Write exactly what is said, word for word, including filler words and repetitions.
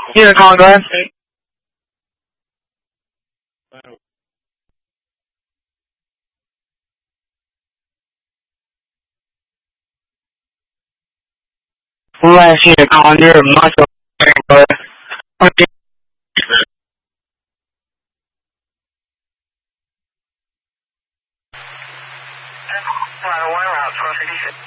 Here, Colin, go ahead. Last year, Colin, you're muscle. Okay. Warehouse,